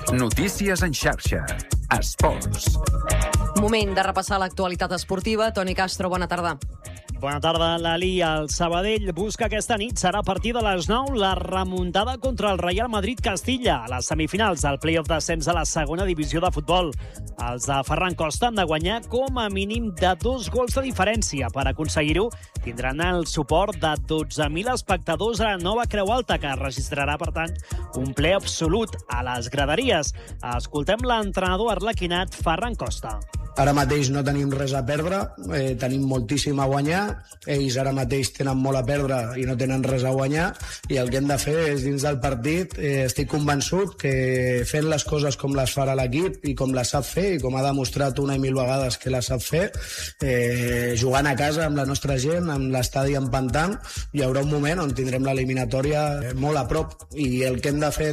Notícies en xarxa. Esports. Moment de repassar l'actualitat esportiva. Toni Castro, bona tarda. Bona tarda, Lali. El Sabadell busca aquesta nit, serà a partir de les 9, la remuntada contra el Real Madrid-Castilla a les semifinals del play-off d'ascens a la segona divisió de futbol. Els de Ferran Costa han de guanyar com a mínim de 2 gols de diferència. Per aconseguir-ho, tindran el suport de 12.000 espectadors a la nova Creu Alta, que registrarà, per tant, un ple absolut a les graderies. Escoltem l'entrenador arlequinat Ferran Costa. Ara mateix no tenim res a perdre, tenim moltíssim a guanyar, ells ara mateix tenen molt a perdre i no tenen res a guanyar, i el que hem de fer és, dins del partit, estic convençut que fent les coses com les farà l'equip i com les sap fer, i com ha demostrat una i mil vegades que les sap fer, jugant a casa amb la nostra gent, amb l'estadi empantant, hi haurà un moment on tindrem l'eliminatòria molt a prop, i el que hem de fer